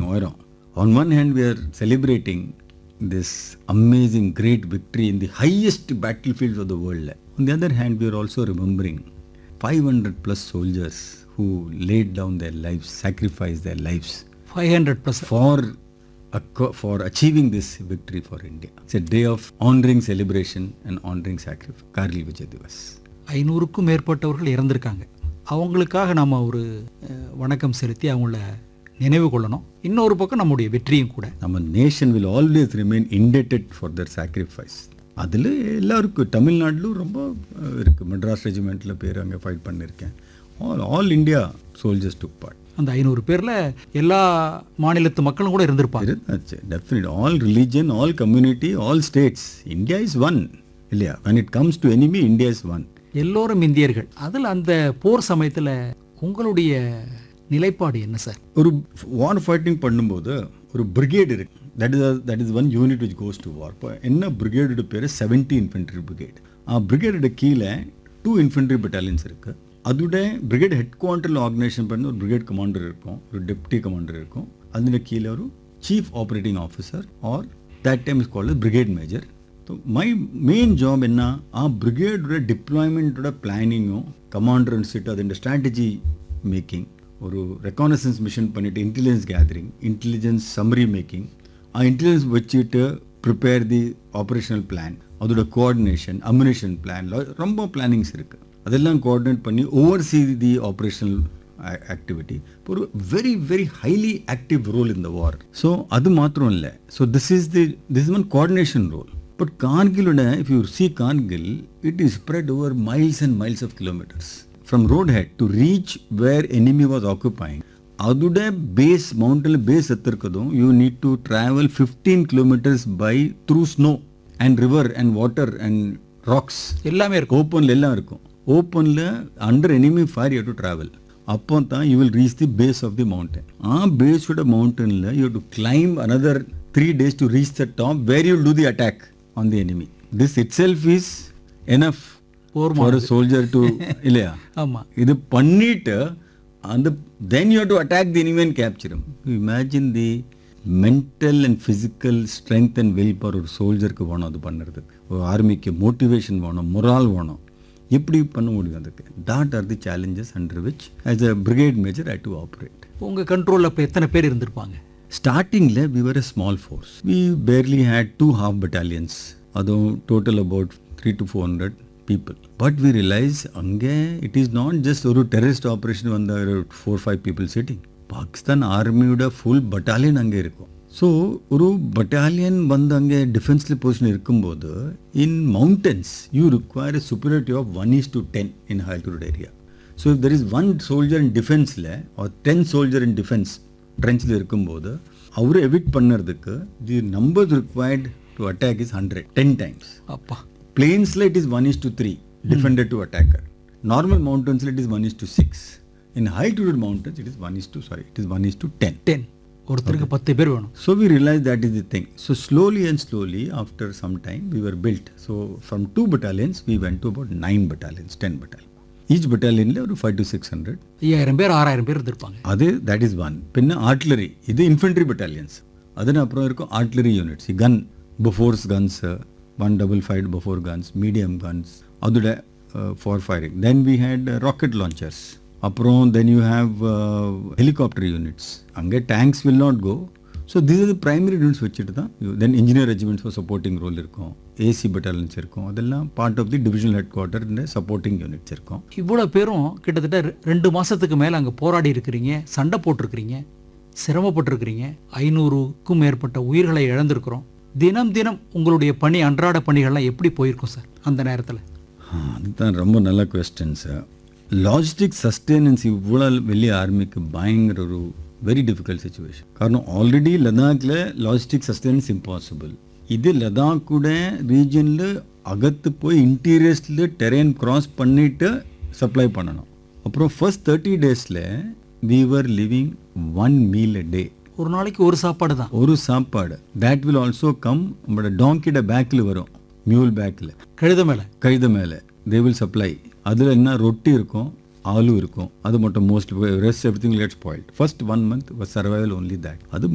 உயரம். On one hand, we are celebrating this amazing great victory in the highest battlefields of the world. On the other hand, we are also remembering 500 plus soldiers who laid down their lives, sacrificed their lives 500 plus. for achieving this victory for India. It's a day of honoring celebration and honoring sacrifice. Kargil Vijay Divas. 500க்கும் மேற்பட்டவர்கள் இறந்திருக்காங்க. அவங்களுக்காக நம்ம ஒரு வணக்கம் செலுத்தி அவங்கள நினைவு கொள்ளணும். இன்னொரு பக்கம் நம்முடைய வெற்றியும் கூட. நம்ம nation will always remain indebted for their sacrifice. அதில் எல்லாருக்கும் தமிழ்நாட்டிலும் ரொம்ப இருக்குது. மெட்ராஸ் ரெஜிமெண்ட்டில் பேர் அங்கே ஃபைட் பண்ணியிருக்கேன். ஆல் இண்டியா சோல்ஜர்ஸ் டுக் பார்ட். அந்த 500 பேரில் எல்லா மாநிலத்து மக்களும் கூட இருந்திருப்பாங்க. Definite all religion, all community, all states. India is one இல்லையா? when it comes to enemy, India is one. எல்லோரும் இந்தியர்கள். அதில் அந்த போர் சமயத்தில் உங்களுடைய நிலைப்பாடு என்ன சார்? ஒரு வார் ஃபைட்டிங் பண்ணும்போது ஒரு பிரிகேட் இருக்கு. That is one unit which goes to வார். இப்போ என்ன பிரிகேடோட பேர் 70 இன்ஃபென்ட்ரி பிரிகேட். பிரிகேடோட கீழே 2 இன்ஃபென்ட்ரி பட்டாலியன்ஸ் இருக்கு. அதோட பிரிகேட் ஹெட் குவார்ட்டரில் ஆர்கனைசேஷன் பண்ணி ஒரு பிரிகேட் கமாண்டர் இருக்கும், ஒரு டெப்டி கமாண்டர் இருக்கும். அதில் கீழே ஒரு chief operating officer R that time is called brigade major. My main job என்ன, பிரிகேடோட டிப்ளாய்மெண்ட்டோட பிளானிங்கும் கமாண்டர் அனுப்பிச்சிட்டு அதோட ஸ்ட்ராட்டஜி மேக்கிங், ஒரு ரெக்கானசன்ஸ் மிஷன் பண்ணிவிட்டு intelligence gathering, intelligence summary making, intelligence வச்சுட்டு ப்ரிப்பேர் தி ஆப்ரேஷனல் பிளான், அதோட கோஆர்டினேஷன், அம்யூனிஷன் பிளான், ரொம்ப பிளானிங்ஸ் இருக்குது. அதெல்லாம் கோஆர்டினேட் பண்ணி ஓவர்சீ தி ஆப்ரேஷனல் ஆக்டிவிட்டி. ஒரு very very highly active role in the war. So அது மாத்திரம் இல்லை. So this is one coordination role. But கார்கிலோட if you see Kargil, it is spread over miles and miles half kilometres. From roadhead to reach where enemy was occupying, அதோட base மவுண்டனில் base எத்திருக்கதும் you need to travel 15 kilometers by through snow and river and water and rocks. எல்லாமே இருக்கும். ஓப்பனில் எல்லாம் இருக்கும். ஓப்பனில் under enemy fire you to travel. அப்போ தான் you will reach the base of the mountain. பேஸோட மவுண்டனில் you to claim another 3 days to reach the top where you will do the attack on the enemy. This itself is enough for a soldier to இல்லையா? ஆமா. இது பண்ணிட்டு அந்த then you have to attack the enemy and capture him. You imagine the mental and physical strength and will power ஒரு சோல்ஜருக்கு வேணும் அது பண்ணுறதுக்கு. ஒரு ஆர்மிக்கு மோட்டிவேஷன் வேணும், மொரால் வேணும். எப்படி பண்ண முடியும் அதுக்கு? that are the challenges under which as a brigade major I had to operate. உங்கள் கண்ட்ரோலில் இப்போ எத்தனை பேர் இருந்திருப்பாங்க? ஸ்டார்டிங்கில் we were a small force. We barely had 2 half battalions. அதுவும் total about 300 to 400 people. But we realize அங்கே it is not just ஒரு டெரரிஸ்ட் ஆப்ரேஷன் வந்த 4-5 people sitting. Pakistan ஆர்மியோட full battalion அங்கே இருக்கும். ஸோ ஒரு பட்டாலியன் வந்து அங்கே டிஃபென்ஸில் பொசிஷன் இருக்கும்போது இன் mountains you require a superiority of 1:10 in high altitude area. So if there is 1 soldier in defenseல or 10 soldier in defense ட்ரென்ச்சில் இருக்கும்போது அவரை எவிட் பண்ணுறதுக்கு தி numbers required to attack is 10 times. அப்பா. Plains it is 1:3 defender to attacker. Normal mountains it is 1:6. In high altitude mountains it is 1:10. 10. ஒருத்தருக்கு 10 பேர் வேணும். So we realized that is the thing. So slowly after some time we were built. So from 2 battalions we went to about 9 battalions, 10 battalions. Each battalion ஒரு 500 to 600. 5000 பேர் 6000 பேர் இருந்திருப்பாங்க. அது that is one. பின்ன artillery இது infantry battalions. அதன் அப்புறம் இருக்கும் artillery units, gun, Bofors guns, 155 Bofors guns, medium guns, அதோட for firing. Then we had rocket launchers. அப்புறம் then you have helicopter units. அங்கே tanks will not go. So these are the primary units வச்சுட்டு தான். Then engineer regiments for supporting role இருக்கும், AC battalions இருக்கும். அதெல்லாம் part of the divisional headquarter and supporting units இருக்கும். இவ்வளோ பேரும் கிட்டத்தட்ட 2 மாதத்துக்கு மேலே அங்கே போராடி இருக்கிறீங்க, சண்டை போட்டிருக்கிறீங்க, சிரமப்பட்டிருக்கிறீங்க, 500க்கும் மேற்பட்ட உயிர்களை இழந்திருக்கிறோம். தினம் உங்களுடைய பணி, அன்றாட பணிகள்லாம் எப்படி போயிருக்கும் சார் அந்த நேரத்தில்? அதுதான் ரொம்ப நல்ல கொஸ்டின் சார். லாஜிஸ்டிக் சஸ்டெனன்ஸ் இவ்வளோ வெளிய ஆர்மிக்கு பயங்கர ஒரு வெரி டிஃபிகல்ட் சிச்சுவேஷன். காரணம் ஆல்ரெடி லடாக்கில் லாஜிஸ்டிக் சஸ்டெனன்ஸ் இம்பாசிபிள். இது லடாக்கோட ரீஜனில் அகத்து போய் இன்டீரியர்ஸில் டெரெயின் கிராஸ் பண்ணிவிட்டு சப்ளை பண்ணணும். அப்புறம் first 30 daysல we were living 1 meal a day. ஒரு நாளைக்கு ஒரு சாப்பாடு தான். ஒரு சாப்பாடு. that will also come நம்மளோட டாங்கியோட பேக்கில் வரும், மியூல் பேக்கில், கழுத மேலே they will supply. அதில் என்ன ரொட்டி இருக்கும், ஆலு இருக்கும், அது மட்டும் mostly. Rest everything get spoilt. First 1 month was survival only that. அது